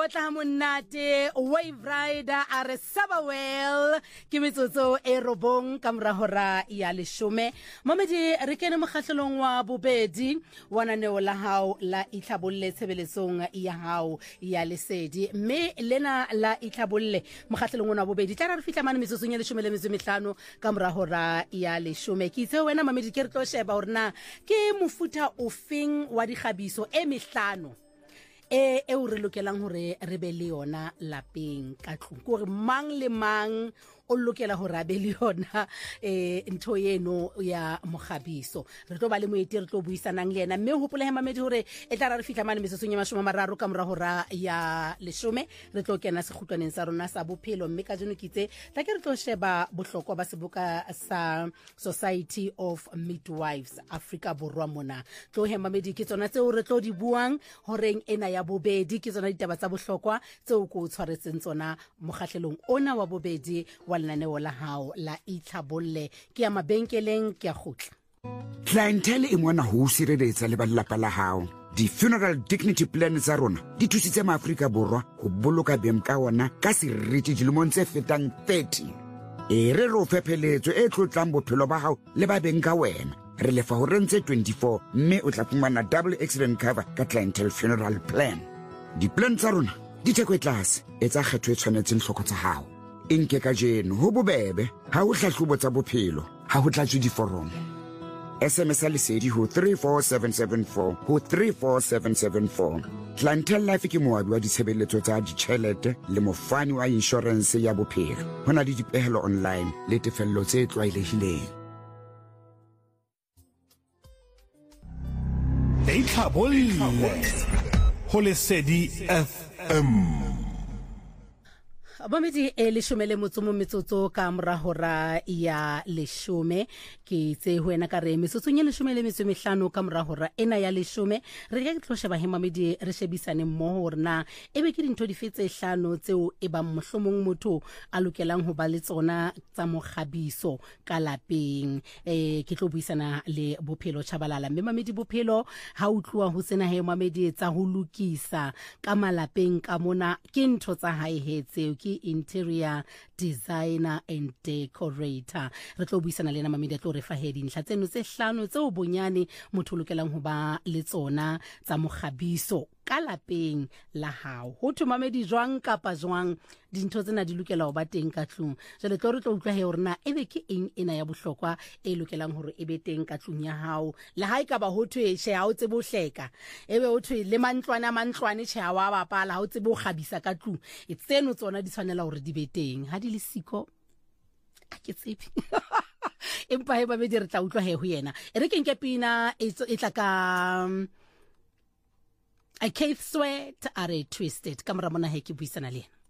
wa tla monate Wave Rider a re Sabawell ke metsotso e robong ka morahora ya leshome momedi re kene mokgahlelong wa bobedi wa naneo la hao la itlhabolle tshebeletsong ya hao ya lesedi mme lena la itlhabolle mokgahlelong wa bobedi tla re fihla mane metsotsong ya leshome le metso mehlano ka morahora ya leshome ke itse wena mamedi ke re tlo sheba hore na ke mofuta ofeng wa dikgabiso e mehlano e re lokelang hore re be le yona lapeng ka tlung gore mang le mang o lokela hore a be le yona ntho eno ya mogabiso re tlo ba le moeti re tlo buisanang le yena mme hopola he mamedi hore e tla re fihla mane mesetsong ya 30 ka morahora ya leshome re tlo kena segutwaneng sa rona sa bophelo mme ka jeno kitse tla ke re tlo sheba bohlokwa ba seboka sa Society of Midwives Africa borwa mona tlo he mamedi ke tsona tseo re tlo di buang horeng ena ya bobedi ke tsona ditaba tsa bohlokwa tseo go tshwaretseng tsona mokgahlelong ona wa bobedi wa lenaneo la hao la itlhabolle ke ya mabenkeleng ke ya khutla clientele e mona ho sireletsa le ba lelapa la hao di-funeral dignity plan tsa rona di thusitse maAfrika borwa ho boloka beng ka ona ka seriti dilemong tse fetang 30 re re o phepheletso e tlotlang bophelo ba hao le ba beng ka wena re lefa ho rentse 24 mme o tla fumana double accident cover ka clientele funeral plan di-plan tsa rona di theko e tlase e tsa kgetho e tshwanetseng hloko tsa hao inke ka jeno ho bobebe ha o hlahlobo tsa bophelo ha ho tlatswe diforomo SMS lesedi ho 34774 ho 34774 Clientele Life ke moabi wa ditshebeletso tsa ditjhelete le mofani wa insurance ya bophelo hona le dipehelo online le tefello tse tlwaelehileng Itlhabolle ho lesedi FM Mamedi leshome le metsotso ka morahora ya leshome ke tse ho ena ka re metsotsong ya leshome le metso mehlano ka morahora ena ya leshome re ka tlo sheba he mamedi re shebisane mmoho hore na ebe ke dintho di fetse hlano tseo e ba mohlomong motho a lokelang ho ba le tsona tsa mogabiso ka lapeng ke tlo buisana le bophelo Chabalala mme mamedi bophelo ha utlwa ho sena he mamedi tsa ho lokisa ka malapeng ka mona ke ntho tsa hae hetseo interior designer and decorator re tlo buisana le na mamedi tlo re fa he dinhla tseno tse hlano tseo bonyane motho lokelang ho ba le tsona tsa mogabiso ka lapeng la hao ho thu mamedi jwang kapa jwang dintho tsena di lokela ho ba teng ka tlung jale tlo re tlo utlwa he hore na ebe ke eng ena ya bohlokwa e lokelang hore ebe teng ka tlung ya hao le ha eka ba ho thwe she ha o tsebe ho hleka ebe ho thwe le mantlwane she ha wa bapala ha o tsebe ho kgabisa ka tlung tseno tsona di tshwanela hore di be teng ha di le siko a ke tsepi empa he ba be di re tla utlwa he ho yena re ke nke pina e tla ka a Keith Sweat are twisted kamera mona he ke buisana le